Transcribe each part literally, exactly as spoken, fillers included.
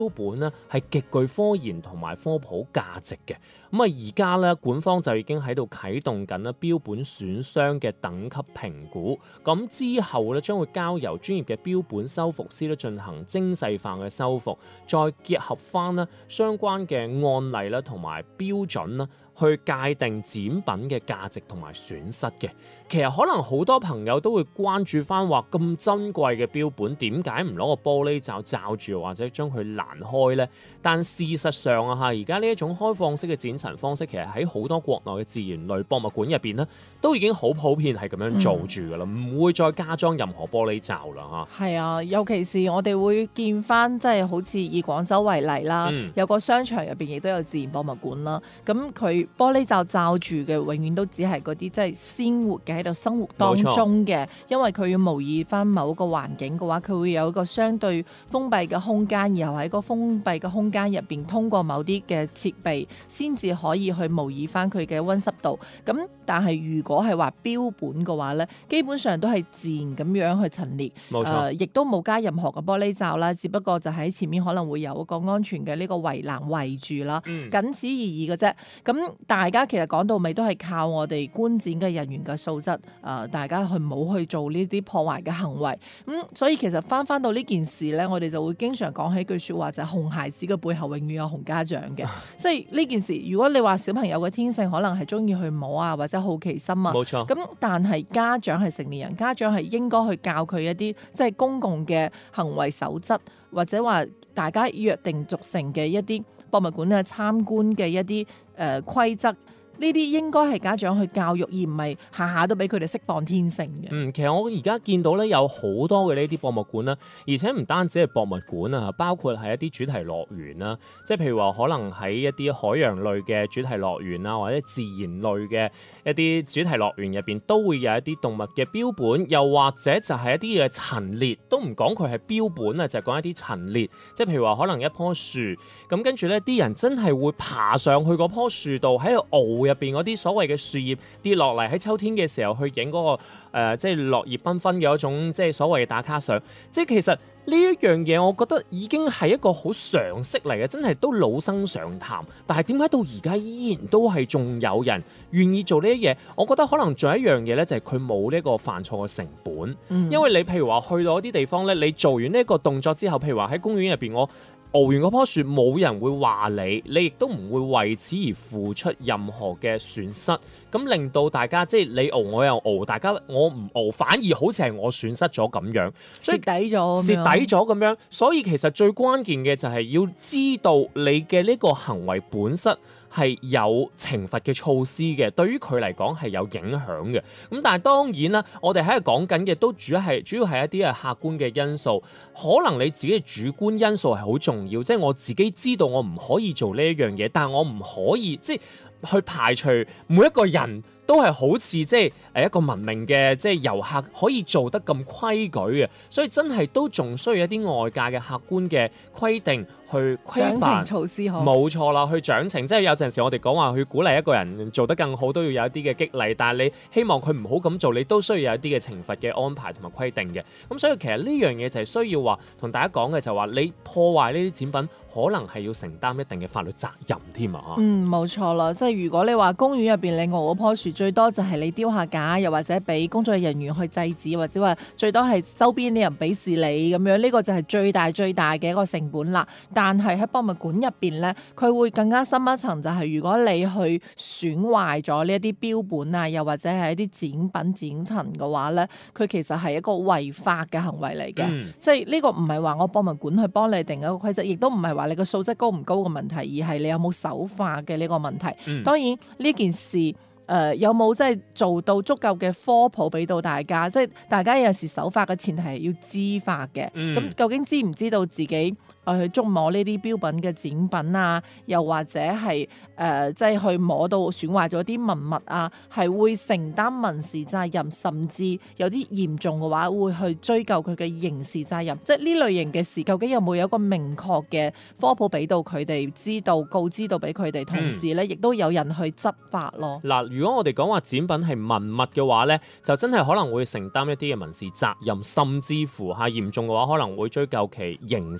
標本咧係極具科研同埋科普價值嘅。咁啊而家咧館方就已經喺度啟動緊啦標本損傷嘅等級評估，咁之後咧將會交由專業嘅標本修復師咧進行精細化嘅修復，再結合翻咧相關嘅案例啦同埋標準啦，去界定展品嘅價值同埋損失嘅。其實可能好多朋友都會關注翻話咁珍貴嘅標本，點解唔攞個玻璃罩罩住或者將佢攔開呢？但事實上啊嚇，而家呢一種開放式嘅展陳方式，其實喺好多國內嘅自然類博物館入邊呢，都已經好普遍係咁樣做住噶啦，唔、嗯、會再加裝任何玻璃罩啦嚇。 係啊，尤其是我哋會見翻，即係好似以廣州為例啦，嗯、有個商場入邊亦都有自然博物館啦。咁佢玻璃罩罩住嘅，永遠都只係嗰啲即係鮮活嘅喺度生活當中嘅，因為佢要模擬翻某個環境嘅話，佢會有一個相對封閉嘅空間，然後喺個封閉嘅空間入邊，通過某啲嘅設備，先至可以去模擬翻佢嘅溫濕度。咁但係如果係話標本嘅話咧，基本上都係自然咁樣去陳列，冇錯，呃，亦都冇加任何嘅玻璃罩啦，只不過就喺前面可能會有一個安全嘅呢個圍欄圍住啦，嗯、僅此而已嘅啫。咁大家其實講到尾都係靠我哋觀展嘅人員嘅素質，誒、呃，大家去冇去做呢啲破壞嘅行為。咁、嗯、所以其實翻翻到呢件事咧，我哋就會經常講起句説話，就係、是、熊孩子嘅背後永遠有熊家長嘅。即係呢件事，如果你話小朋友嘅天性可能係中意去摸啊，或者好奇心啊，冇錯。咁但係家長係成年人，家長係應該去教佢一啲即係公共嘅行為守則，或者話大家約定俗成嘅一啲博物館嘅參觀嘅一啲誒規則。呢啲應該係家長去教育，而唔係下下都俾佢哋釋放天性嘅。 嗯，其實我而家見到咧有好多嘅呢啲博物館啦，而且唔單止係博物館啊，包括係一啲主題樂園啦，即係譬如話可能喺一啲海洋類嘅主題樂園啊，或者自然類嘅一啲主題樂園入邊，都會有一啲動物嘅標本，又或者就係一啲嘅陳列，都唔講佢係標本啊，就係講一啲陳列，即係譬如話可能一棵樹，咁跟住咧啲人真係會爬上去嗰棵樹度喺度熬入邊嗰啲所謂嘅樹葉跌落嚟，喺秋天嘅時候去影嗰、嗰個、呃、即係落葉繽紛嘅一種即係所謂嘅打卡相。即係其實呢一樣嘢，我覺得已經係一個好常識嚟嘅，真係都老生常談。但係點解到而家依然都係仲有人願意做呢啲嘢？我覺得可能仲有一樣嘢咧，就係佢冇呢個犯錯嘅成本。嗯、因為你譬如話去到一啲地方咧，你做完呢個動作之後，譬如話喺公園入邊我熬完嗰棵樹，冇人會話你，你亦都唔會為此而付出任何嘅損失，咁令到大家即係你熬我又熬，大家我唔熬，反而好似係我損失咗咁樣， 蝕底咗，蝕底咗咁樣。所以其實最關鍵嘅就係要知道你嘅呢個行為本身係有懲罰嘅措施嘅，對於佢嚟講係有影響嘅。咁但係當然啦，我哋喺度講緊嘅都主要係主要係一啲嘅客觀嘅因素，可能你自己嘅主觀因素係好重要，即係我自己知道我唔可以做呢一樣嘢，但係我唔可以即係去排除每一個人都係好似即係誒一個文明嘅即係遊客可以做得咁規矩嘅，所以真係都仲需要一啲外界嘅客觀嘅規定去規範獎懲措施， 冇錯啦，去獎懲，即係有陣時我哋講話去鼓勵一個人做得更好，都要有一啲嘅激勵，但係你希望佢唔好咁做，你都需要有一啲嘅懲罰嘅安排同埋規定嘅。咁所以其實呢樣嘢就係需要話同大家講嘅，就係話你破壞呢啲展品，可能係要承擔一定嘅法律責任添啊！ 嗯，冇錯啦，即係如果你話公園入邊你熬嗰棵樹，最多就係你丟下架，又或者俾工作人員去制止，或者話最多係周邊啲人鄙視你咁樣，呢個就係最大最大嘅一個成本啦。但係喺博物館入邊咧，佢會更加深一層，就係如果你去損壞咗呢一啲標本啊，又或者係一啲展品展陳嘅話咧，佢其實係一個違法嘅行為嚟嘅。嗯、即係呢個唔係話我博物館去幫你定一個規則，亦都唔係話你個素質高唔高嘅問題，而係你有冇守法嘅呢個問題。嗯、當然呢件事誒、呃、有冇即係做到足夠嘅科普俾到大家，即係大家有時守法嘅前提係要知法嘅。咁、嗯、究竟知唔知道自己去觸摸呢啲標品嘅展品啊，又或者係誒即係去摸到損壞咗啲文物啊，係會承擔民事責任，甚至有啲嚴重嘅話會去追究佢嘅刑事責任。即係呢類型嘅事，究竟有冇有一個明確嘅科普俾到佢哋知道，告知到俾佢哋，同時咧亦都有人去執法咯。 嗱、嗯，如果我哋講話展品係文物嘅話咧，就真係可能會承擔一啲嘅民事責任，甚至乎嚇嚴重嘅話可能會追究其刑事責任。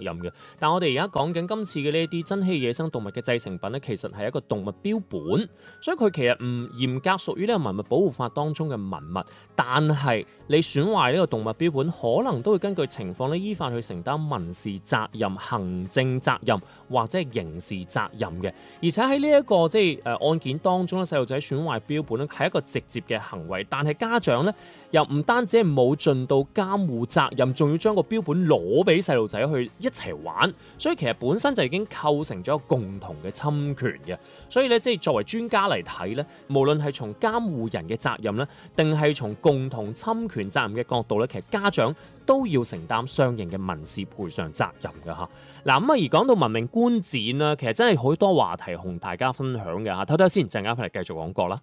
任嘅。但我哋而家講緊今次嘅呢啲珍稀野生動物嘅製成品咧，其實係一個動物標本，所以佢其實唔嚴格屬於呢個文物保護法當中嘅文物，但係你損壞呢個動物標本，可能都會根據情況咧依法去承擔民事責任、行政責任或者係刑事責任嘅。而且喺呢一個即係誒案件當中咧，細路仔損壞標本咧係一個直接嘅行為，但係家長咧又唔單止係冇盡到監護責任，仲要將個標本攞俾細路仔去一齊玩，所以其實本身就已經構成咗共同嘅侵權嘅。所以咧，即係作為專家嚟睇咧，無論係從監護人嘅責任咧，定係從共同侵權責任嘅角度咧，其實家長都要承擔相應嘅民事賠償責任嘅嚇。嗱咁啊，而講到文明觀展啦，其實真係好多話題同大家分享嘅嚇。唞唞先，陣間翻嚟繼續講過啦。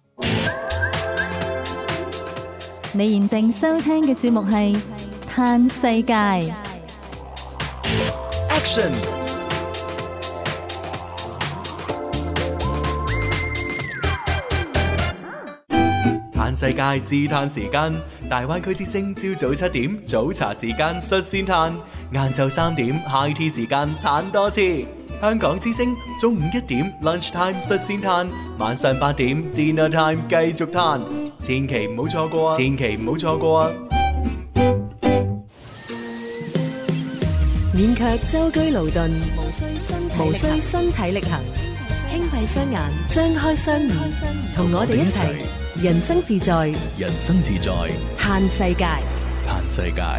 你現正收聽嘅節目係《嘆世界》 Action。嘆世界自嘆時間，大灣區之聲朝早七點早茶時間率先嘆，晏晝三點 high tea 時間嘆多次。香港之聲中午一點 lunch time 率先嘆，晚上八點 dinner time 繼續嘆，千祈唔好錯過啊！千祈唔好錯過啊！ 免卻舟車勞頓，無需身體無需身體力行，輕閉雙眼，張開雙耳，同我哋一齊人生自在， 人生自在， 嘆世界， 嘆世界。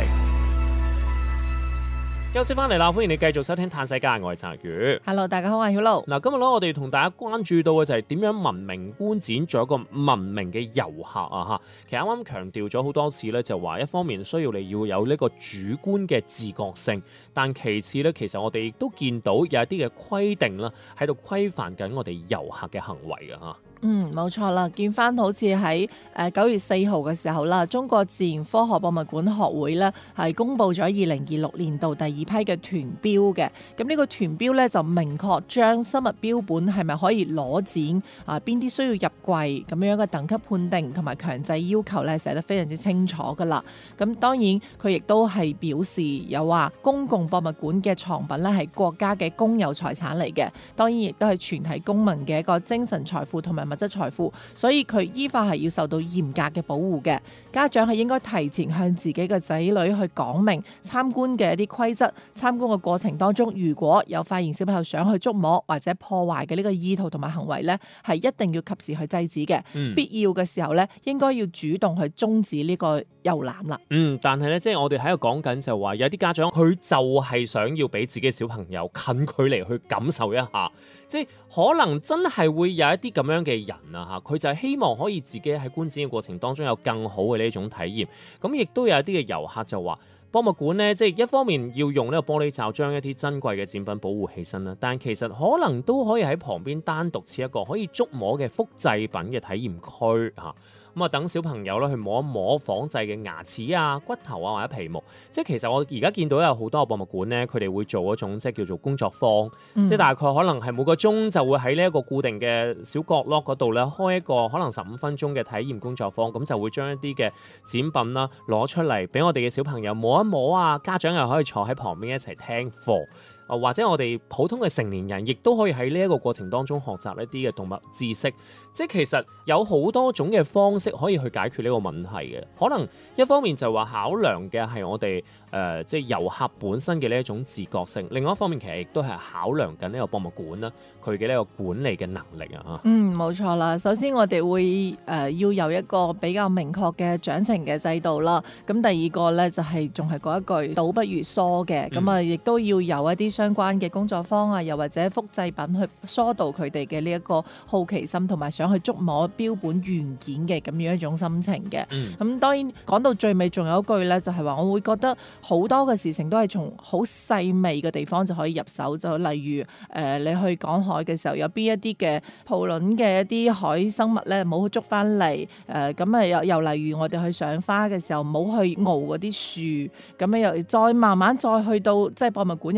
休息翻嚟啦，歡迎你繼續收聽《嘆世界》，我係澤宇。 Hello， 大家好，我係曉露。 嗱，今日咧我哋同大家關注到嘅就係點樣文明觀展，做一個文明嘅遊客啊！嚇，其實啱啱強調咗好多次咧，就話一方面需要你要有呢個主觀嘅自覺性，但其次咧，其實我哋亦都見到有一啲嘅規定啦，喺度規範緊我哋遊客嘅行為嘅嚇。 嗯，冇錯啦，見翻好似喺誒九月四號嘅時候啦，中國自然科學博物館學會咧係公布咗二零二六年度第二批嘅團標嘅。咁呢個團標咧就明確將生物標本係咪可以攞展啊，邊啲需要入櫃咁樣嘅等級判定同埋強制要求咧寫得非常之清楚噶啦。咁當然佢亦都係表示有話公共博物館嘅藏品咧係國家嘅公有財產嚟嘅，當然亦都係全體公民嘅一個精神財富同埋物質財富，所以佢依法係要受到嚴格嘅保護嘅。家長係應該提前向自己嘅仔女去講明參觀嘅一啲規則，參觀嘅過程當中，如果有發現小朋友想去觸摸或者破壞嘅呢個意圖同埋行為呢，係一定要及時去制止嘅。嗯、必要嘅時候呢，應該要主動去終止呢個遊覽啦。 嗯，但係咧，即係我哋喺度講緊就話，有啲家長佢就係想要俾自己小朋友近距離去感受一下。即係可能真係會有一啲咁樣嘅人啊嚇，佢就係希望可以自己喺觀展嘅過程當中有更好嘅呢一種體驗。咁亦都有一啲嘅遊客就話，博物館呢，即係一方面要用呢個玻璃罩將一啲珍貴嘅展品保護起身啦，但其實可能都可以喺旁邊單獨設一個可以觸摸嘅複製品嘅體驗區嚇。咁啊，等小朋友咧去摸一摸仿製嘅牙齒啊、骨頭啊或者皮毛。即係其實我而家見到有好多博物館咧，佢哋會做一種即係叫做工作坊，嗯、即係大概可能係每個鐘就會喺呢一個固定嘅小角落嗰度咧開一個可能十五分鐘嘅體驗工作坊，咁就會將一啲嘅展品啦攞出嚟俾我哋嘅小朋友摸一摸啊，家長又可以坐喺旁邊一齊聽課。或者我哋普通嘅成年人，亦都可以喺呢一個過程當中學習一啲嘅動物知識。即係其實有好多種嘅方式可以去解決呢個問題嘅。可能一方面就話考量嘅係我哋誒、呃、即係遊客本身嘅呢一種自覺性，另外一方面其實亦都係考量緊呢個博物館啦，佢嘅呢個管理嘅能力啊嚇。嗯， 冇錯啦。首先我哋會誒、呃、要有一個比較明確嘅獎懲嘅制度啦。咁第二個咧就係仲係嗰一句倒不如疏嘅。咁啊亦都要有一啲相關嘅工作坊啊，又或者複製品去疏導佢哋嘅呢一個好奇心，同埋想去觸摸標本原件嘅咁樣一種心情嘅。咁、嗯、當然講到最尾，仲有一句咧，就係話我會覺得好多嘅事情都係從好細微嘅地方就可以入手。就例如誒、呃，你去港海嘅時候，有邊一啲嘅抱卵嘅一啲海生物咧，冇去捉翻嚟。誒咁啊，又又例如我哋去賞花嘅時候，冇去熬嗰啲樹。咁啊，又再慢慢再去到即係博物館入邊邊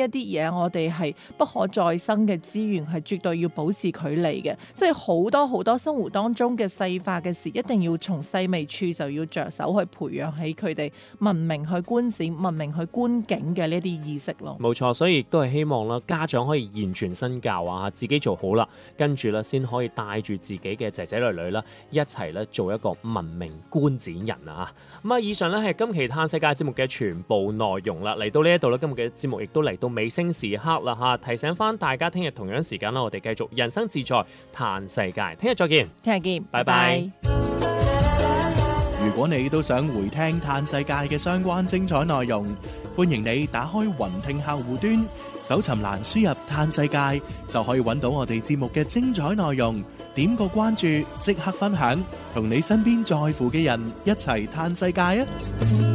一啲嘢我哋係不可再生嘅資源，係絕對要保持距離嘅。即係好多好多生活當中嘅細化嘅事，一定要從細微處就要着手去培養起佢哋文明去觀展、文明去觀景嘅呢啲意識咯。 冇錯，所以亦都係希望啦，家長可以言傳身教啊，自己做好啦，跟住咧先可以帶住自己嘅仔仔女女啦，一齊咧做一個文明觀展人啊！咁啊，以上咧係今期嘆世界節目嘅全部內容啦。嚟到呢一度咧，今日嘅節目亦都嚟到尾聲時刻啦嚇，提醒翻大家，聽日同樣時間啦，我哋繼續人生自在嘆世界，聽日再見， 聽日見， 拜拜。 如果你都想回聽嘆世界嘅相關精彩內容，歡迎你打開雲聽客戶端，搜尋欄輸入嘆世界，就可以揾到我哋節目嘅精彩內容。點個關注，即刻分享，同你身邊在乎嘅人一齊嘆世界啊！